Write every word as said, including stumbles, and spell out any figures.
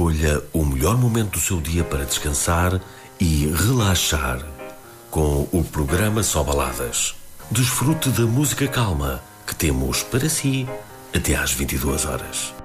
Escolha o melhor momento do seu dia para descansar e relaxar com o programa Só Baladas. Desfrute da música calma que temos para si até às vinte e duas horas.